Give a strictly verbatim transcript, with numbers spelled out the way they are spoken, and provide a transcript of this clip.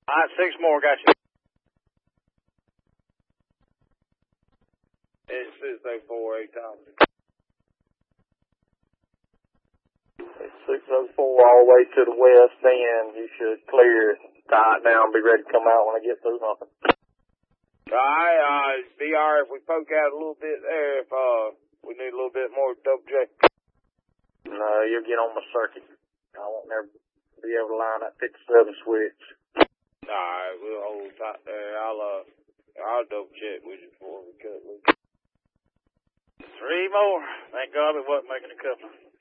All right, six more, got you. It's six oh four, eight times. It's six oh four all the way to the west end. You should clear, tie it down, be ready to come out when I get through nothing. All right, uh, be all right if we poke out a little bit there if, uh, we need a little bit more double J. No, you'll get on my circuit. I won't never be able to line that fifty-seven switch. All right, we'll hold tight there. I'll, uh, I'll double check with you before we cut loose. Three more. Thank God we wasn't making a couple.